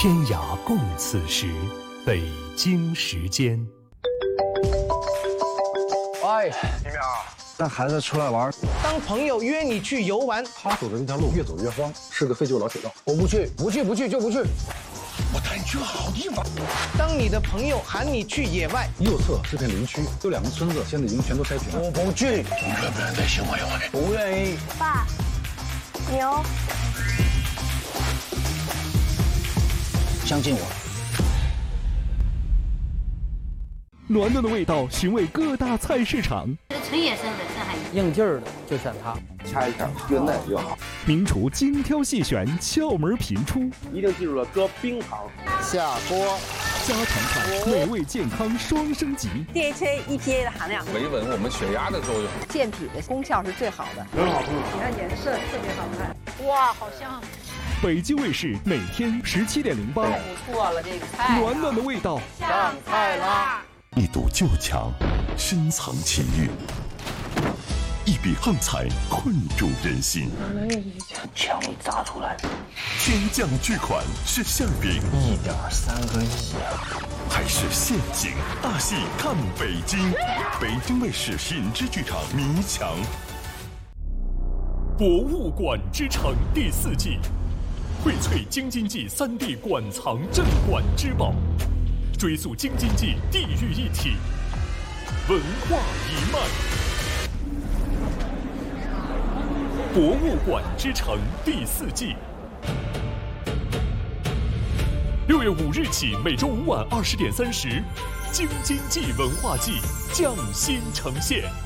天涯共此时，北京时间。 哎，李淼，带孩子出来玩， 当朋友约你去游玩， 他走的那条路越走越荒，是个废旧老铁道。 我不去，不去，不去就不去。 我带你去个好地方。 当你的朋友喊你去野外， 右侧是片林区，有2个村子，现在已经全都拆平了。 我不去。 你愿不愿意带小朋友来？ 不愿意。 爸，牛。 相信我。 暖暖的味道，寻味各大菜市场。 纯野生本身还硬劲儿的就选它， 掐一下，越嫩越好。 名厨精挑细选，窍门频出。 一定记住了，搁冰糖。 下锅， 家常菜，美味健康双升级。 DHA、EPA 的含量维稳我们血压的作用， 健脾的功效是最好的， 很好，很好。 你看颜色特别好看， 哇，好香！ 北京卫视每天17.08， 太不错了，这个菜暖暖的味道， 上菜啦！ 一堵旧墙，深藏情欲；一笔横财，困住人心。 墙里砸出来的， 天降巨款是馅饼 1.3个亿啊！ 还是陷阱？大戏看北京，北京卫视品质剧场迷墙。博物馆之城第4季，荟萃京津冀3D 馆藏镇馆之宝，追溯京津冀地域一体，文化一脉。博物馆之城第4季，6月5日起，每周5晚20点30，京津冀文化季匠心呈现。